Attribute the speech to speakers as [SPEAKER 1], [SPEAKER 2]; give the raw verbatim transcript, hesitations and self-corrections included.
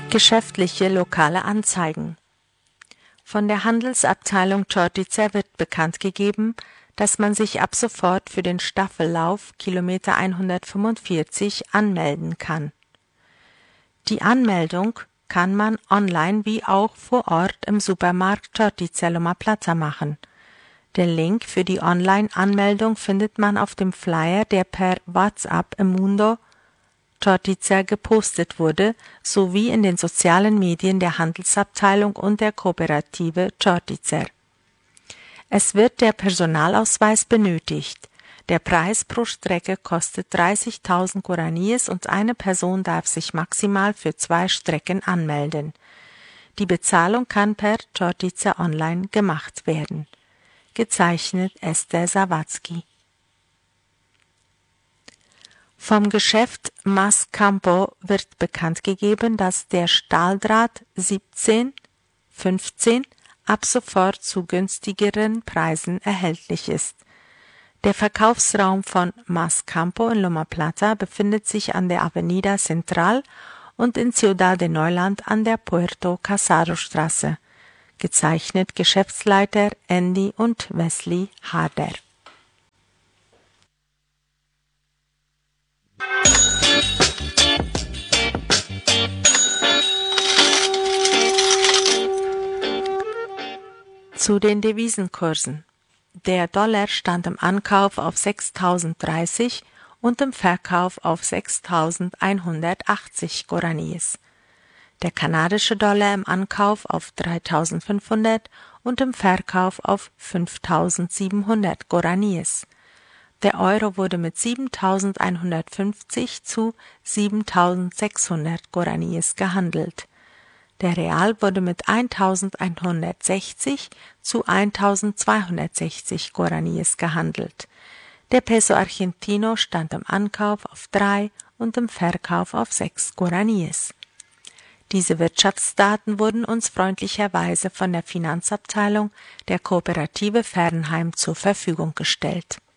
[SPEAKER 1] Geschäftliche lokale Anzeigen. Von der Handelsabteilung Čordice wird bekannt gegeben, dass man sich ab sofort für den Staffellauf Kilometer hundertfünfundvierzig anmelden kann. Die Anmeldung kann man online wie auch vor Ort im Supermarkt Čordice Loma Plata machen. Den Link für die Online-Anmeldung findet man auf dem Flyer, der per WhatsApp im Mundo Čordice gepostet wurde, sowie in den sozialen Medien der Handelsabteilung und der Kooperative Čordice. Es wird der Personalausweis benötigt. Der Preis pro Strecke kostet dreißigtausend Guaraníes und eine Person darf sich maximal für zwei Strecken anmelden. Die Bezahlung kann per Čordice Online gemacht werden. Gezeichnet Esther Sawatzki. Vom Geschäft Mascampo wird bekannt gegeben, dass der Stahldraht siebzehn fünfzehn ab sofort zu günstigeren Preisen erhältlich ist. Der Verkaufsraum von Mascampo in Loma Plata befindet sich an der Avenida Central und in Ciudad de Neuland an der Puerto Casado Straße. Gezeichnet Geschäftsleiter Andy und Wesley Harder. Zu den Devisenkursen. Der Dollar stand im Ankauf auf sechstausenddreißig und im Verkauf auf sechstausendeinhundertachtzig Guaraníes. Der kanadische Dollar im Ankauf auf dreitausendfünfhundert und im Verkauf auf fünftausendsiebenhundert Guaraníes. Der Euro wurde mit siebentausendeinhundertfünfzig zu siebentausendsechshundert Guaraníes gehandelt. Der Real wurde mit eintausendeinhundertsechzig zu eintausendzweihundertsechzig Guaraníes gehandelt. Der Peso Argentino stand im Ankauf auf drei und im Verkauf auf sechs Guaraníes. Diese Wirtschaftsdaten wurden uns freundlicherweise von der Finanzabteilung der Kooperative Fernheim zur Verfügung gestellt.